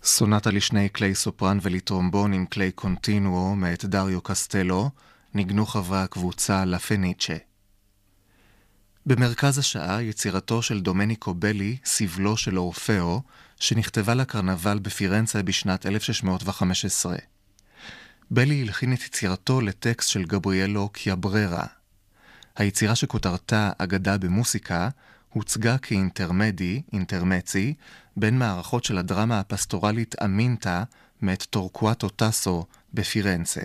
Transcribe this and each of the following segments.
סונטה לשני כלי סופרן וליטרומבון עם כלי קונטינואו מאת דריו קסטלו, ניגנו חברי הקבוצה לה פניצ'ה. במרכז השעה יצירתו של דומניקו בלי, סבלו של אורפאו, שנכתבה לקרנבל בפירנצה בשנת 1615. בלי הלחין את יצירתו לטקסט של גבריאלו קיאבררה. היצירה שכותרתה אגדה במוסיקה הוצגה כאינטרמצי, בין מערכות של הדרמה הפסטורלית אמינטה מאת טורקואטו טאסו בפירנצה.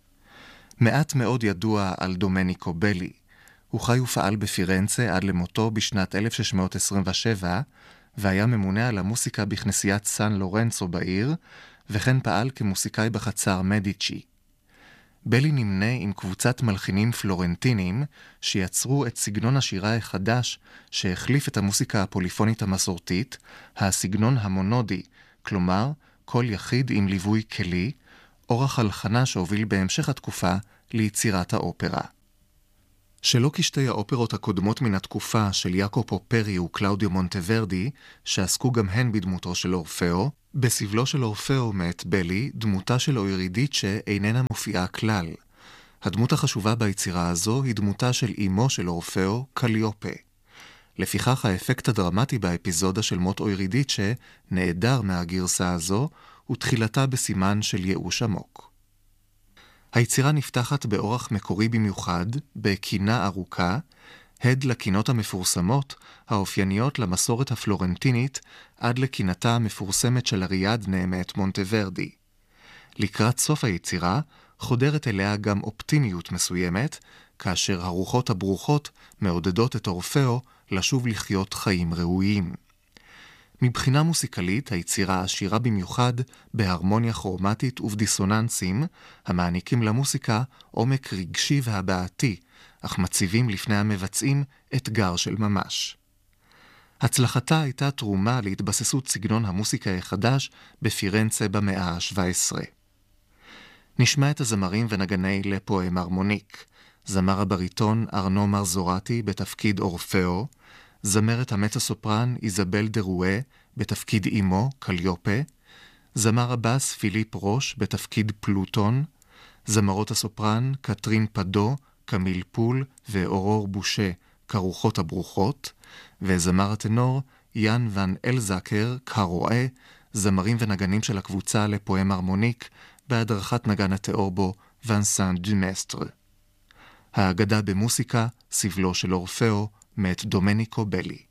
מעט מאוד ידוע על דומניקו בלי. הוא חי ופעל בפירנצה עד למותו בשנת 1627, והיה ממונה על המוסיקה בכנסיית סן לורנצו בעיר, וכן פעל כמוסיקאי בחצר מדיצ'י. בלי נמנה עם קבוצת מלחינים פלורנטינים שיצרו את סגנון השירה החדש שהחליף את המוסיקה הפוליפונית המסורתית, הסגנון המונודי, כלומר כל יחיד עם ליווי כלי, אורח הלחנה שהוביל בהמשך התקופה ליצירת האופרה. שלא כשתי האופרות הקודמות מן התקופה של יעקופו פרי וקלאודיו מונטוורדי, שעסקו גם הן בדמותו של אורפאו, בסבלו של אורפאו מאת בלי, דמותה של אוירידיצ'ה איננה מופיעה כלל. הדמות החשובה ביצירה הזו היא דמותה של אמו של אורפאו, קליופה. לפיכך האפקט הדרמטי באפיזודה של מות אוירידיצ'ה נעדר מהגרסה הזו, ותחילתה בסימן של ייאוש עמוק. היצירה נפתחת באורח מקורי במיוחד, בקינה ארוכה, הד לקינות המפורסמות, האופייניות למסורת הפלורנטינית, עד לקינתה המפורסמת של אריאדנה מאת מונטוורדי. לקראת סוף היצירה, חודרת אליה גם אופטימיות מסוימת, כאשר הרוחות הברוכות מעודדות את אורפאו לשוב לחיות חיים ראויים. מבחינה מוסיקלית, היצירה עשירה במיוחד בהרמוניה כרומטית ובדיסוננסים, המעניקים למוסיקה עומק רגשי והבעתי, אך מציבים לפני המבצעים אתגר של ממש. הצלחתה הייתה תרומה להתבססות סגנון המוסיקה החדש בפירנצה במאה ה-17. נשמע את הזמרים ונגני לפואם הרמוניק, זמר הבריטון ארנו מרזורטי בתפקיד אורפאו, זמרת המטה-סופרן איזבל דרואה בתפקיד אימו, קליופה, זמר הבאס פיליפ רוש בתפקיד פלוטון, זמרות הסופרן קטרין פדו, קמיל פול ואורור בושה, כרוחות הברוכות, וזמר הטנור יאן ון אלזקר, קרואה, זמרים ונגנים של הקבוצה לפואם הרמוניק, בהדרכת נגן התיאורבו ונסן דומסטר. האגדה במוסיקה, סבלו של אורפאו, מאת דומניקו בלי.